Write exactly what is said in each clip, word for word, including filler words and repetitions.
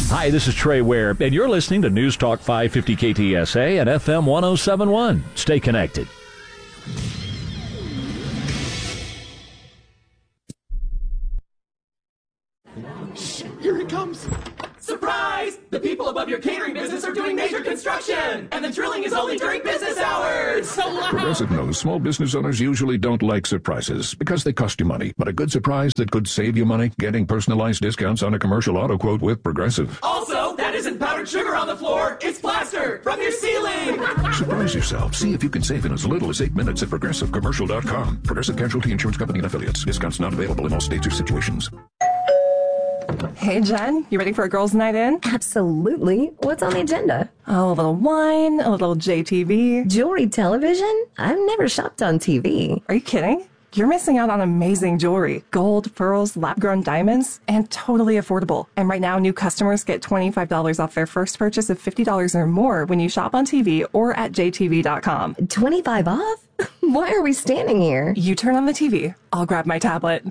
Hi, this is Trey Ware, and you're listening to News Talk five fifty K T S A and F M one oh seven point one. Stay connected. Here he comes. Surprise! The people above your catering business are doing major construction, and the drilling is only during business hours. So loud. Progressive knows small business owners usually don't like surprises because they cost you money. But a good surprise that could save you money, getting personalized discounts on a commercial auto quote with Progressive. Also, that isn't powdered sugar on the floor. It's plaster from your ceiling. Surprise yourself. See if you can save in as little as eight minutes at Progressive Commercial dot com. Progressive Casualty Insurance Company and Affiliates. Discounts not available in all states or situations. Hey, Jen, you ready for a girls' night in? Absolutely. What's on the agenda? Oh, a little wine, a little J T V. Jewelry television? I've never shopped on T V. Are you kidding? You're missing out on amazing jewelry. Gold, pearls, lab-grown diamonds, and totally affordable. And right now, new customers get twenty-five dollars off their first purchase of fifty dollars or more when you shop on T V or at J T V dot com. twenty-five off? Why are we standing here? You turn on the T V. I'll grab my tablet.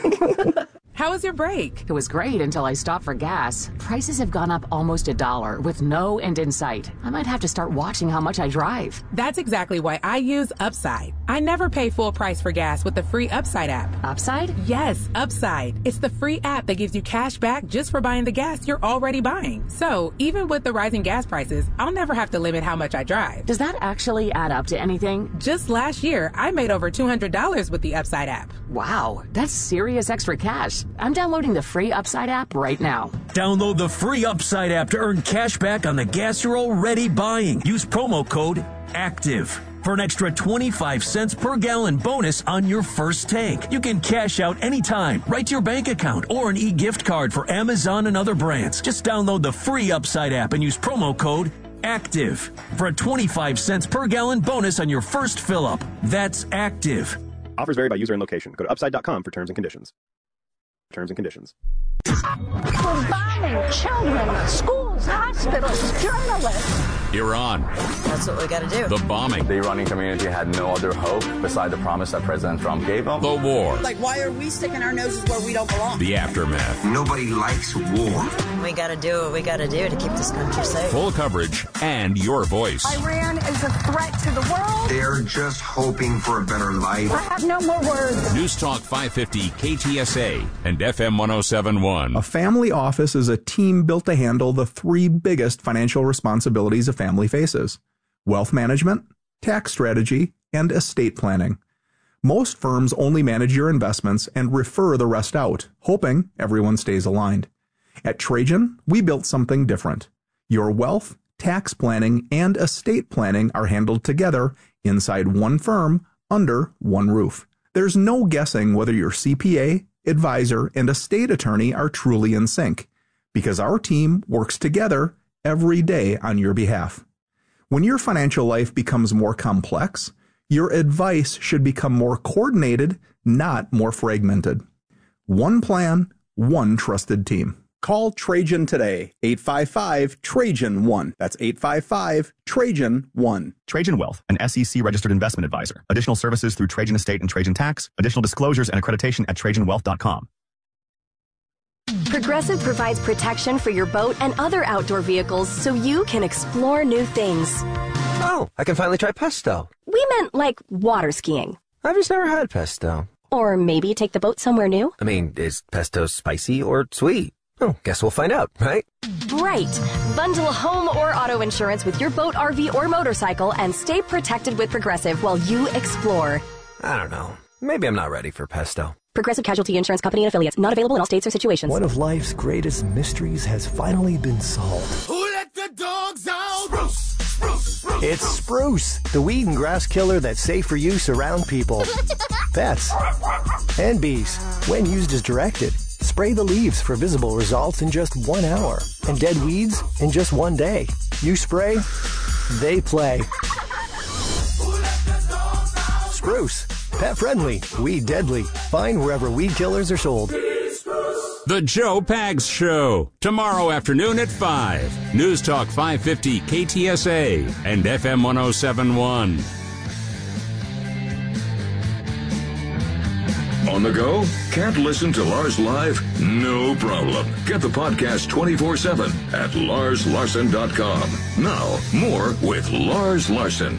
How was your break? It was great until I stopped for gas. Prices have gone up almost a dollar with no end in sight. I might have to start watching how much I drive. That's exactly why I use Upside. I never pay full price for gas with the free Upside app. Upside? Yes, Upside. It's the free app that gives you cash back just for buying the gas you're already buying. So even with the rising gas prices, I'll never have to limit how much I drive. Does that actually add up to anything? Just last year, I made over two hundred dollars with the Upside app. Wow, that's serious extra cash. I'm downloading the free Upside app right now. Download the free Upside app to earn cash back on the gas you're already buying. Use promo code ACTIVE for an extra twenty-five cents per gallon bonus on your first tank. You can cash out anytime, right to your bank account, or an e-gift card for Amazon and other brands. Just download the free Upside app and use promo code ACTIVE for a twenty-five cents per gallon bonus on your first fill-up. That's ACTIVE. Offers vary by user and location. Go to upside dot com for terms and conditions. Terms and conditions. We're bombing children, schools, hospitals, journalists. Iran. That's what we got to do. The bombing. The Iranian community had no other hope beside the promise that President Trump gave them. The war. Like, why are we sticking our noses where we don't belong? The aftermath. Nobody likes war. We got to do what we got to do to keep this country safe. Full coverage and your voice. Iran is a threat to the world. They're just hoping for a better life. I have no more words. News Talk five fifty K T S A and F M one oh seven point one. A family office is a team built to handle the three biggest financial responsibilities a family faces: wealth management, tax strategy, and estate planning. Most firms only manage your investments and refer the rest out, hoping everyone stays aligned. At Trajan, we built something different. Your wealth, tax planning, and estate planning are handled together inside one firm under one roof. There's no guessing whether your C P A, advisor, and estate attorney are truly in sync, because our team works together every day on your behalf. When your financial life becomes more complex, your advice should become more coordinated, not more fragmented. One plan, one trusted team. Call Trajan today, eight five five, Trajan one. That's eight five five, Trajan one. Trajan Wealth, an S E C-registered investment advisor. Additional services through Trajan Estate and Trajan Tax. Additional disclosures and accreditation at Trajan Wealth dot com. Progressive provides protection for your boat and other outdoor vehicles so you can explore new things. Oh, I can finally try pesto. We meant like water skiing. I've just never had pesto. Or maybe take the boat somewhere new. I mean, is pesto spicy or sweet? Oh, guess we'll find out, right? Right. Bundle home or auto insurance with your boat, R V, or motorcycle and stay protected with Progressive while you explore. I don't know. Maybe I'm not ready for pesto. Progressive Casualty Insurance Company and Affiliates. Not available in all states or situations. One of life's greatest mysteries has finally been solved. Who let the dogs out? Spruce, Spruce, Spruce. It's Spruce, the weed and grass killer that's safe for use around people, pets, and bees when used as directed. Spray the leaves for visible results in just one hour, and dead weeds in just one day. You spray, they play. Spruce, pet friendly, weed deadly. Find wherever weed killers are sold. The Joe Pags Show, tomorrow afternoon at five. News Talk five fifty K T S A and F M one oh seven point one. On On the go? Can't listen to Lars live? No problem. Get the podcast twenty-four seven at lars larson dot com. Now, more with Lars Larson.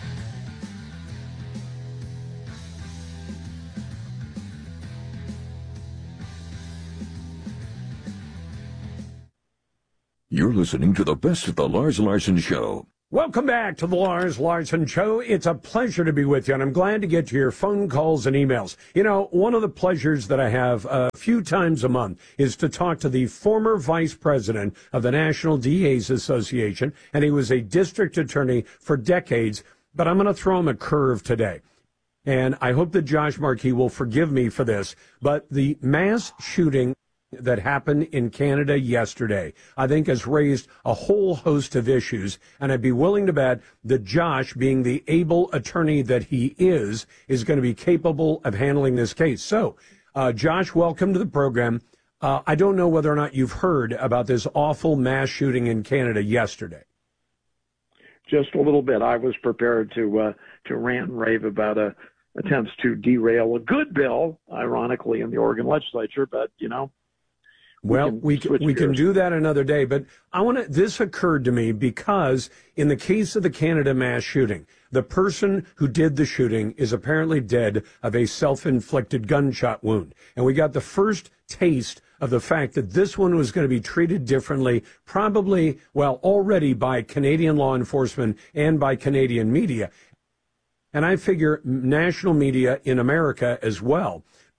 You're listening to the best of the Lars Larson Show. Welcome back to the Lars Larson Show. It's a pleasure to be with you, and I'm glad to get to your phone calls and emails. You know, one of the pleasures that I have a few times a month is to talk to the former vice president of the National D A's Association, and he was a district attorney for decades, but I'm going to throw him a curve today. And I hope that Josh Markey will forgive me for this, but the mass shooting that happened in Canada yesterday, I think has raised a whole host of issues, and I'd be willing to bet that Josh, being the able attorney that he is, is going to be capable of handling this case. So, uh, Josh, welcome to the program. Uh, I don't know whether or not you've heard about this awful mass shooting in Canada yesterday. Just a little bit. I was prepared to uh, to rant and rave about uh, attempts to derail a good bill, ironically, in the Oregon legislature, but, you know, Well, we can, we can do that another day, but I want to, this occurred to me because in the case of the Canada mass shooting, the person who did the shooting is apparently dead of a self-inflicted gunshot wound. And we got the first taste of the fact that this one was going to be treated differently, probably, well, already by Canadian law enforcement and by Canadian media. And I figure national media in America as well,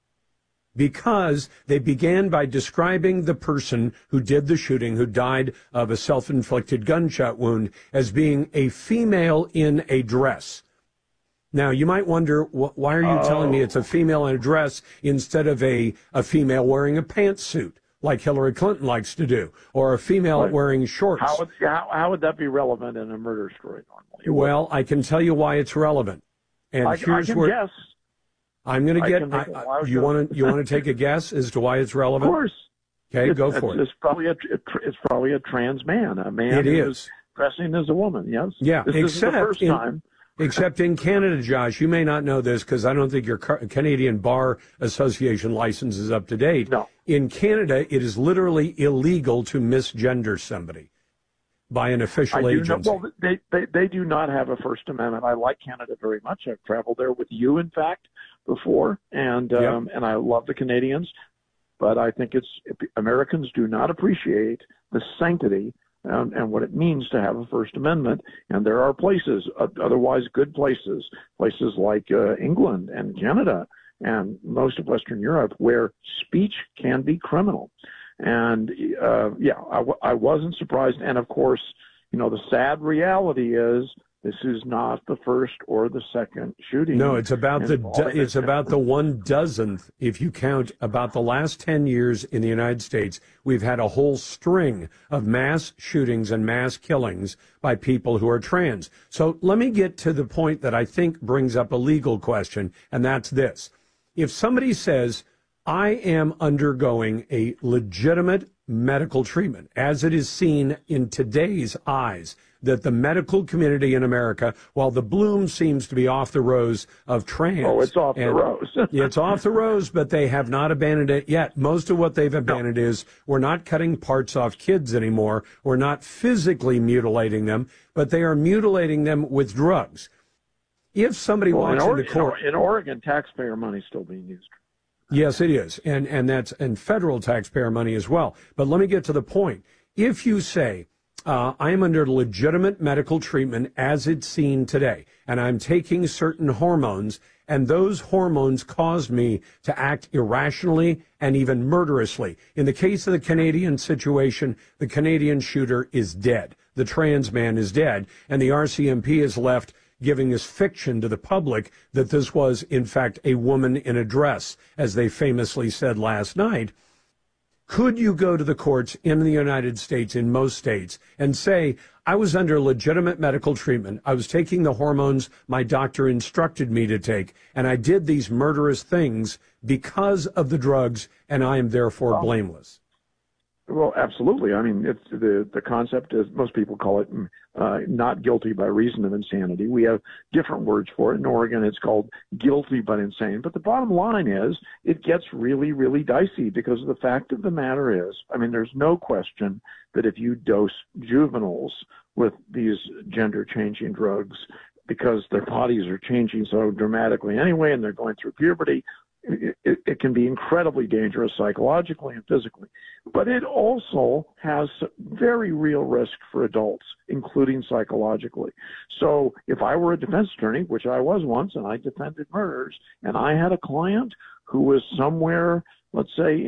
because they began by describing the person who did the shooting, who died of a self-inflicted gunshot wound, as being a female in a dress. Now, you might wonder, wh- why are you oh. telling me it's a female in a dress instead of a, a female wearing a pantsuit, like Hillary Clinton likes to do, or a female Right. wearing shorts? How would, how, how would that be relevant in a murder story normally? Well, I can tell you why it's relevant. And I, here's I can where guess. I'm going to I get. can make I, a I, wild you guess. want to you want to take a guess as to why it's relevant? Of course. Okay, It's- go it's, for it. It's probably a it's probably a trans man, a man It who is. dressing as a woman. Yes. Yeah, This isn't except the first in, time. except in Canada, Josh. You may not know this because I don't think your Ca- Canadian Bar Association license is up to date. No. In Canada, it is literally illegal to misgender somebody by an official I do agency. know, well, they, they they do not have a First Amendment. I like Canada very much. I've traveled there with you, in fact, before, and Yep. um, and I love the Canadians. But I think it's Americans do not appreciate the sanctity and, and what it means to have a First Amendment. And there are places, uh, otherwise good places, places like uh, England and Canada and most of Western Europe, where speech can be criminal. And uh, yeah, I, w- I wasn't surprised. And of course, you know, the sad reality is this is not the first or the second shooting. No, it's about the do- involving it's a- about the one dozenth. If you count about the last ten years in the United States, we've had a whole string of mass shootings and mass killings by people who are trans. So let me get to the point that I think brings up a legal question, and that's this: if somebody says, I am undergoing a legitimate medical treatment, as it is seen in today's eyes, that the medical community in America, while the bloom seems to be off the rose of trans. Oh, it's off the and- rose. it's off the rose, but they have not abandoned it yet. Most of what they've abandoned is we're not cutting parts off kids anymore. We're not physically mutilating them, but they are mutilating them with drugs. If somebody Well, in, walks or- into court... in Oregon, taxpayer money is still being used. Yes, it is. And and that's and federal taxpayer money as well. But let me get to the point. If you say, uh, I am under legitimate medical treatment as it's seen today, and I'm taking certain hormones, and those hormones caused me to act irrationally and even murderously. In the case of the Canadian situation, the Canadian shooter is dead. The trans man is dead, and the R C M P is left giving this fiction to the public that this was, in fact, a woman in a dress, as they famously said last night. Could you go to the courts in the United States, in most states, and say, I was under legitimate medical treatment, I was taking the hormones my doctor instructed me to take, and I did these murderous things because of the drugs, and I am therefore blameless? Well, absolutely. I mean, it's the the concept is most people call it uh, not guilty by reason of insanity. We have different words for it. In Oregon, it's called guilty but insane. But the bottom line is it gets really, really dicey because the fact of the matter is, I mean, there's no question that if you dose juveniles with these gender-changing drugs because their bodies are changing so dramatically anyway and they're going through puberty, It, it, it can be incredibly dangerous psychologically and physically. But it also has very real risk for adults, including psychologically. So if I were a defense attorney, which I was once, and I defended murders, and I had a client who was somewhere, let's say,